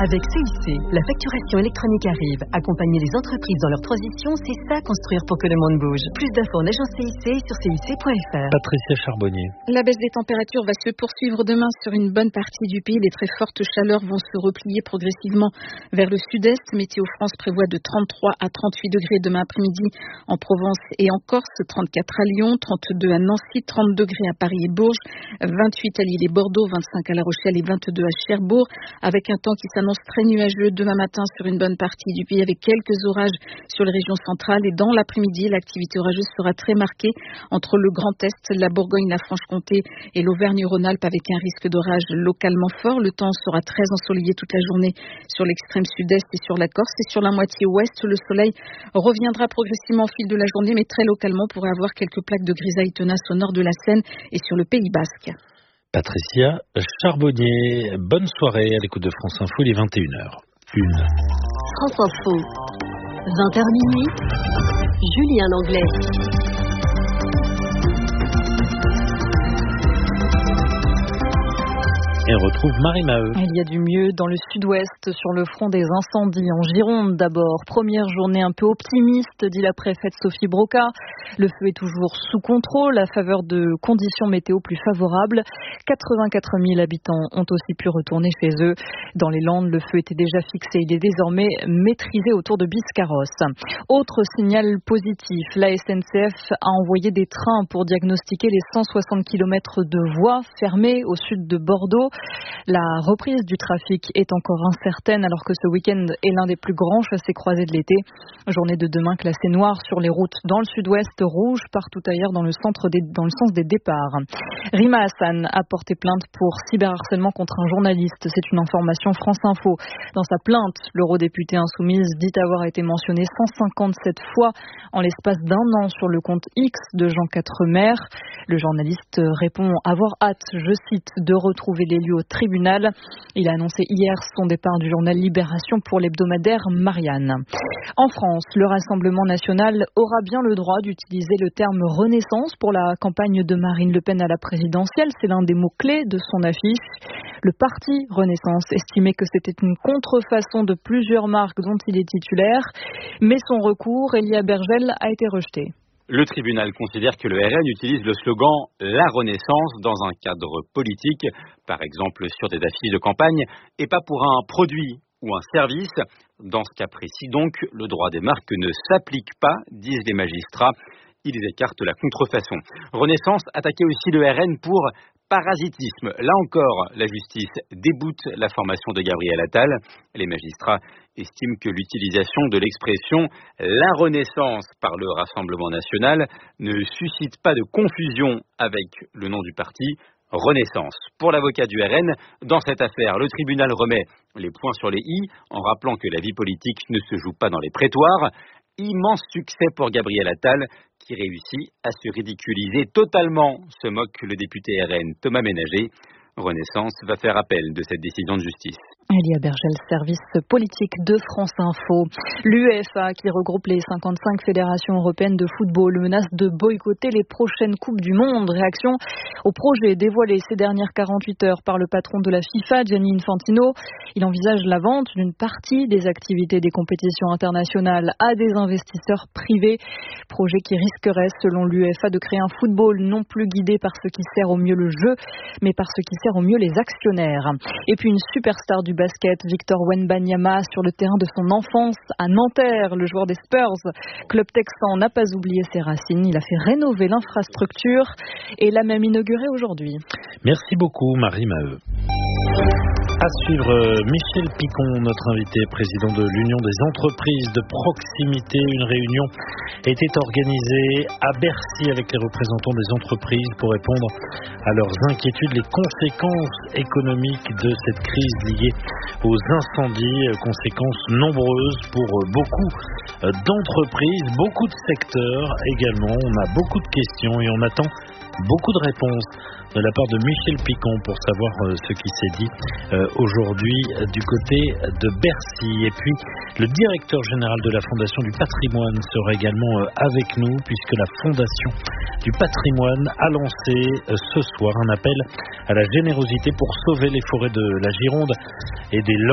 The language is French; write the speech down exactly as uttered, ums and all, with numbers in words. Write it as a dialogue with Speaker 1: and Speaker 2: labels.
Speaker 1: Avec C I C, la facturation électronique arrive. Accompagner les entreprises dans leur transition, c'est ça construire pour que le monde bouge. Plus d'infos en agence C I C sur C I C point F R.
Speaker 2: Patricia Charbonnier.
Speaker 3: La baisse des températures va se poursuivre demain sur une bonne partie du pays. Les très fortes chaleurs vont se replier progressivement vers le sud-est. Météo France prévoit de trente-trois à trente-huit degrés demain après-midi en Provence et en Corse, trente-quatre à Lyon, trente-deux à Nancy, trente degrés à Paris et Bourges, vingt-huit à Lille et Bordeaux, vingt-cinq à La Rochelle et vingt-deux à Cherbourg, avec un temps qui s'annonce très nuageux demain matin sur une bonne partie du pays avec quelques orages sur les régions centrales et dans l'après-midi, l'activité orageuse sera très marquée entre le Grand Est, la Bourgogne, la Franche-Comté et l'Auvergne-Rhône-Alpes avec un risque d'orage localement fort. Le temps sera très ensoleillé toute la journée sur l'extrême sud-est et sur la Corse et sur la moitié ouest. Le soleil reviendra progressivement au fil de la journée mais très localement pourrait avoir quelques plaques de grisaille tenaces au nord de la Seine et sur le Pays Basque.
Speaker 2: Patricia Charbonnier, bonne soirée à l'écoute de France Info, il est vingt et une heures. Une.
Speaker 1: France Info, vingt heures minuit, Julien Langlais.
Speaker 2: Et on retrouve Marie Maheu.
Speaker 4: Il y a du mieux dans le sud-ouest sur le front des incendies. En Gironde d'abord. Première journée un peu optimiste, dit la préfète Sophie Broca. Le feu est toujours sous contrôle à faveur de conditions météo plus favorables. quatre-vingt-quatre mille habitants ont aussi pu retourner chez eux. Dans les Landes, le feu était déjà fixé. Il est désormais maîtrisé autour de Biscarrosse. Autre signal positif, la S N C F a envoyé des trains pour diagnostiquer les cent soixante kilomètres de voies fermées au sud de Bordeaux. La reprise du trafic est encore incertaine alors que ce week-end est l'un des plus grands chassés-croisés de l'été. Journée de demain classée noire sur les routes dans le sud-ouest, rouge partout ailleurs dans le, centre des, dans le sens des départs. Rima Hassan a porté plainte pour cyberharcèlement contre un journaliste. C'est une information France Info. Dans sa plainte, l'eurodéputée insoumise dit avoir été mentionnée cent cinquante-sept fois en l'espace d'un an sur le compte X de Jean Quatremer. Le journaliste répond avoir hâte, je cite, de retrouver les lieux au tribunal. Il a annoncé hier son départ du journal Libération pour l'hebdomadaire Marianne. En France, le Rassemblement national aura bien le droit d'utiliser le terme Renaissance pour la campagne de Marine Le Pen à la présidentielle. C'est l'un des mots-clés de son affiche. Le parti Renaissance estimait que c'était une contrefaçon de plusieurs marques dont il est titulaire, mais son recours, Elia Bergel, a été rejeté.
Speaker 5: Le tribunal considère que le R N utilise le slogan « La Renaissance » dans un cadre politique, par exemple sur des affiches de campagne, et pas pour un produit ou un service. Dans ce cas précis donc, le droit des marques ne s'applique pas, disent les magistrats. Ils écartent la contrefaçon. Renaissance attaquait aussi le R N pour parasitisme. Là encore, la justice déboute la formation de Gabriel Attal. Les magistrats estiment que l'utilisation de l'expression « la Renaissance » par le Rassemblement national ne suscite pas de confusion avec le nom du parti Renaissance. Pour l'avocat du R N, dans cette affaire, le tribunal remet les points sur les i en rappelant que la vie politique ne se joue pas dans les prétoires. Immense succès pour Gabriel Attal qui réussit à se ridiculiser totalement, se moque le député R N Thomas Ménager. Renaissance va faire appel de cette décision de justice.
Speaker 4: Elia Bergel, service politique de France Info. L'UEFA, qui regroupe les cinquante-cinq fédérations européennes de football, menace de boycotter les prochaines Coupes du Monde. Réaction au projet dévoilé ces dernières quarante-huit heures par le patron de la FIFA, Gianni Infantino. Il envisage la vente d'une partie des activités des compétitions internationales à des investisseurs privés. Projet qui risquerait, selon l'UEFA, de créer un football non plus guidé par ce qui sert au mieux le jeu, mais par ce qui sert au mieux les actionnaires. Et puis une superstar du basket, Victor Wembanyama, sur le terrain de son enfance à Nanterre. Le joueur des Spurs, club texan, n'a pas oublié ses racines. Il a fait rénover l'infrastructure et l'a même inaugurée aujourd'hui.
Speaker 2: Merci beaucoup Marie Maheu. À suivre, Michel Picon, notre invité, président de l'Union des entreprises de proximité. Une réunion était organisée à Bercy avec les représentants des entreprises pour répondre à leurs inquiétudes, les conséquences économiques de cette crise liée aux incendies, conséquences nombreuses pour beaucoup d'entreprises, beaucoup de secteurs également. On a beaucoup de questions et on attend beaucoup de réponses de la part de Michel Picon pour savoir euh, ce qui s'est dit euh, aujourd'hui euh, du côté de Bercy. Et puis, le directeur général de la Fondation du patrimoine sera également euh, avec nous puisque la Fondation du patrimoine a lancé euh, ce soir un appel à la générosité pour sauver les forêts de la Gironde et des